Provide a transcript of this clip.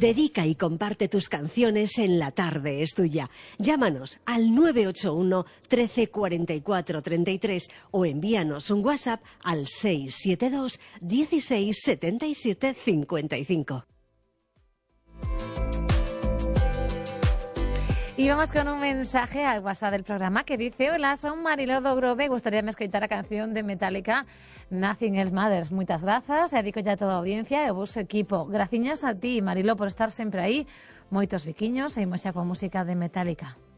Dedica y comparte tus canciones en La Tarde es Tuya. Llámanos al 981 13 44 33 o envíanos un WhatsApp al 672 16 77 55. Y vamos con un mensaje al WhatsApp del programa que dice: hola, son Mariló do Grove, gustaríame escoitar a canción de Metallica Nothing Else Matters. Moitas grazas, e dedico ya a toda a audiencia e o vosso equipo. Graciñas a ti, Mariló, por estar sempre aí. Moitos biquiños e imos xa coa música de Metallica.